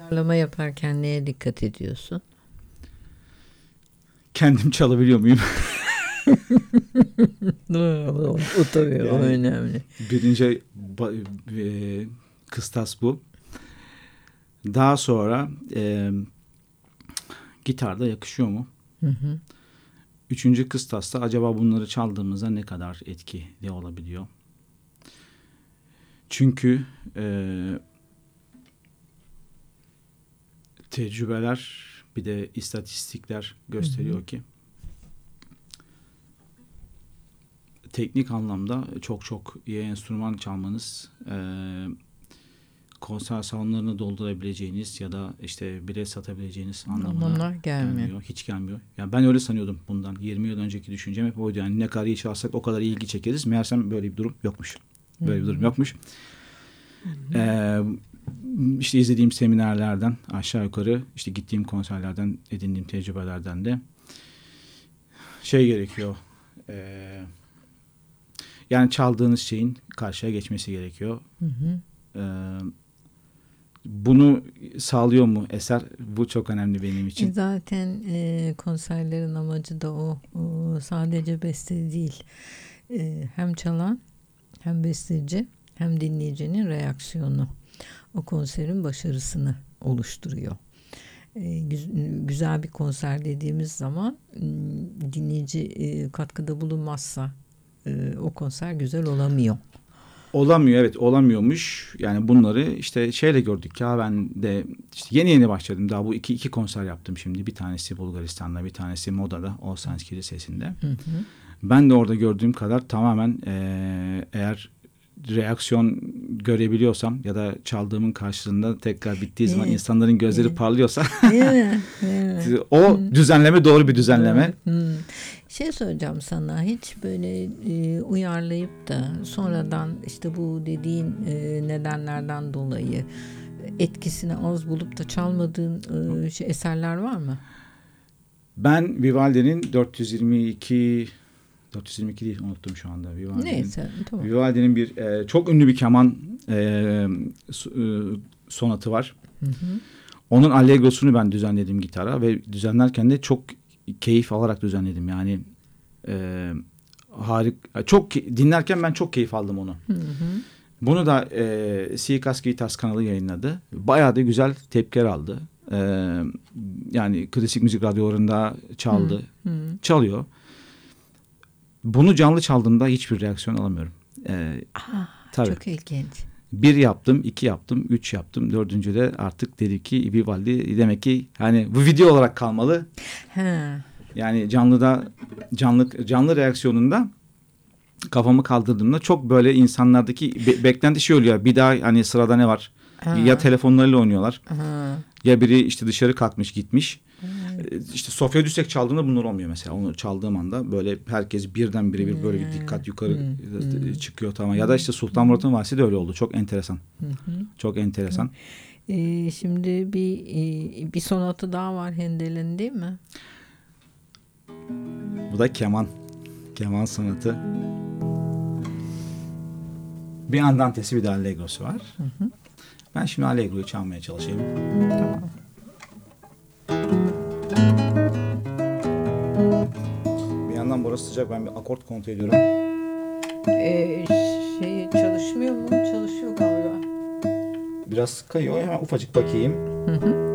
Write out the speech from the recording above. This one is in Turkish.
Ayarlama yaparken neye dikkat ediyorsun? Kendim çalabiliyor muyum? O tabii o Yani önemli. birinci kıstas bu. Daha sonra gitarda yakışıyor mu? Hı hı. Üçüncü kıstasta acaba bunları çaldığımızda ne kadar etkili olabiliyor? Çünkü tecrübeler bir de istatistikler gösteriyor ki teknik anlamda çok iyi enstrüman çalmanız konser salonlarını doldurabileceğiniz ya da işte bilet satabileceğiniz anlamına gelmiyor. Hiç gelmiyor. Yani ben öyle sanıyordum bundan. 20 yıl önceki düşüncem hep oydu. Yani ne kadar iyi çalsak o kadar iyi ilgi çekeriz. Meğersem böyle bir durum yokmuş. Böyle bir durum yokmuş. İşte izlediğim seminerlerden aşağı yukarı işte gittiğim konserlerden edindiğim tecrübelerden de gerekiyor. Yani çaldığınız şeyin karşıya geçmesi gerekiyor. Bunu sağlıyor mu eser? Bu çok önemli benim için. Zaten konserlerin amacı da o. Sadece beste değil. Hem çalan hem besteci hem dinleyicinin reaksiyonu o konserin başarısını oluşturuyor. Güzel bir konser dediğimiz zaman dinleyici katkıda bulunmazsa o konser güzel olamıyor. Olamıyor, evet, olamıyormuş. Yani bunları işte şeyle gördük ya, ben de işte yeni başladım. Daha bu iki konser yaptım şimdi. Bir tanesi Bulgaristan'da, bir tanesi Moda'da, Olsanski Kilisesi'nde. Ben de orada gördüğüm kadar tamamen eğer reaksiyon görebiliyorsam ya da çaldığımın karşılığında tekrar bittiği zaman insanların gözleri parlıyorsa o düzenleme doğru bir düzenleme. Şey söyleyeceğim sana, hiç böyle uyarlayıp da sonradan işte bu dediğin nedenlerden dolayı etkisini az bulup da çalmadığın eserler var mı? Ben Vivaldi'nin 422 değil, unuttum şu anda. Neyse, tamam. Vivaldi'nin bir çok ünlü bir keman sonatı var. Onun Allegro'sunu ben düzenledim gitara ve düzenlerken de çok keyif alarak düzenledim. Yani harika, çok dinlerken ben çok keyif aldım onu. Bunu da Sikas Guitars kanalı yayınladı. Bayağı da güzel tepkiler aldı. Yani klasik müzik radyolarında çaldı. Çalıyor. Bunu canlı çaldığımda hiçbir reaksiyon alamıyorum. Tabii. Çok ilginç. 1 yaptım, 2 yaptım, 3 yaptım. 4.'de artık dedi ki Vivaldi demek ki hani bu video olarak kalmalı. Yani canlı reaksiyonunda kafamı kaldırdığımda çok böyle insanlardaki beklenti oluyor. Bir daha hani sırada ne var? Ya telefonlarıyla oynuyorlar. Ya biri işte dışarı kalkmış gitmiş. İşte Sofya Düsek çaldığında bunlar olmuyor mesela. Onu çaldığım anda böyle herkes birdenbire böyle bir dikkat yukarı çıkıyor tamam. Ya da işte Sultan Murat'ın Valsi de öyle oldu. Çok enteresan. Çok enteresan. Şimdi bir sonatı daha var Handel'in, değil mi? Bu da keman. Keman sonatı. Bir andantesi, bir de allegrosu var. Ben şimdi allegroyu çalmaya çalışayım. Tamam. Bir yandan burası sıcak. Ben bir akort kontrol ediyorum. Çalışmıyor mu? Çalışıyor galiba. Biraz kayıyor. Hemen ufacık bakayım.